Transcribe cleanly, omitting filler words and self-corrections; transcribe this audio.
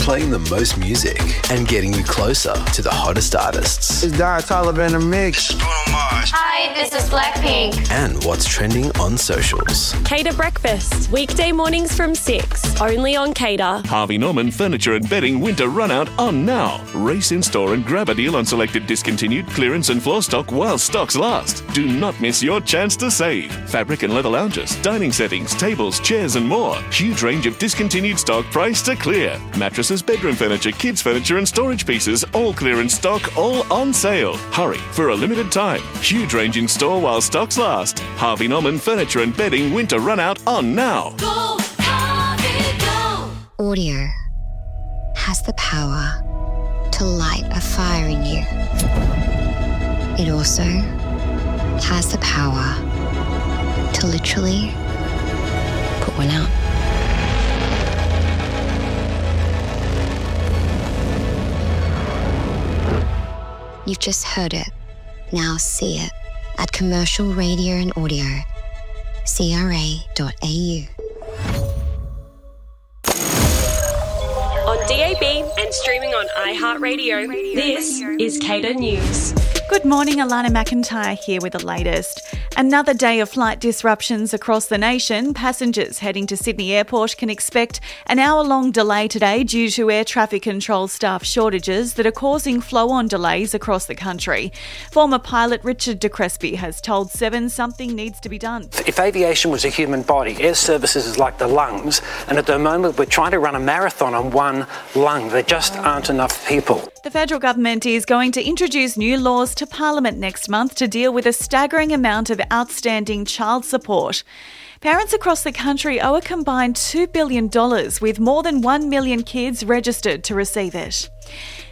playing the most music and getting you closer to the hottest artists. It's Don Toliver in the mix. Hi, this is Blackpink. And what's trending on socials. Cater Breakfast, weekday mornings from 6, only on Cater. Harvey Norman Furniture and Bedding winter run-out on now. Race in store and grab a deal on selected discontinued clearance and floor stock while stocks last. Do not miss your chance to save. Fabric and leather lounges, dining settings, tables, chairs and more. Huge range of discontinued stock priced to clear. Mattresses, bedroom furniture, kids furniture and storage pieces, all clearance stock, all on sale. Hurry for a limited time. Huge range in store while stocks last. Harvey Norman Furniture and Bedding winter run-out on now. Go, Harvey, go! Audio has the power to light a fire in you. It also has the power to literally put one out. You've just heard it. Now see it at Commercial Radio and Audio, CRA.au. On DAB and streaming on iHeartRadio, this is Cater News. Good morning, Alana McIntyre here with the latest. Another day of flight disruptions across the nation. Passengers heading to Sydney Airport can expect an hour-long delay today due to air traffic control staff shortages that are causing flow-on delays across the country. Former pilot Richard de Crespi has told Seven something needs to be done. If aviation was a human body, air services is like the lungs, and at the moment we're trying to run a marathon on one lung. There just aren't enough people. The federal government is going to introduce new laws to Parliament next month to deal with a staggering amount of outstanding child support. Parents across the country owe a combined $2 billion, with more than 1 million kids registered to receive it.